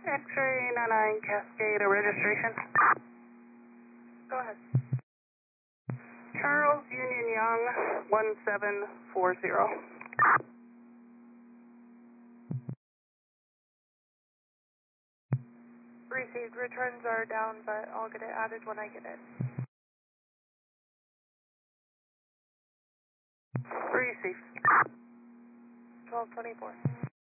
X-ray 99 Cascade, a registration. Go ahead. Charles Union Young, 1740. Received. Returns are down, but I'll get it added when I get it. Received. 1224.